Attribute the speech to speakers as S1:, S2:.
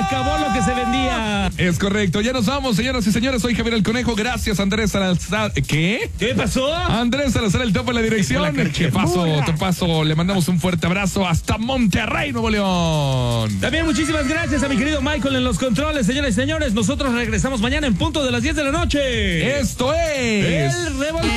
S1: acabó lo que se vendía.
S2: Es correcto, ya nos vamos, señoras y señores. Soy Javier el Conejo. Gracias, Andrés Salazar. ¿Qué?
S1: ¿Qué pasó?
S2: Andrés Salazar, el topo en la dirección. ¿Qué pasó? Te paso. Le mandamos un fuerte abrazo hasta Monterrey, Nuevo León.
S1: También muchísimas gracias a mi querido Michael en los controles, señoras y señores. Nosotros regresamos mañana en punto de las 10 de la noche.
S2: Esto es
S1: El Revoltijo.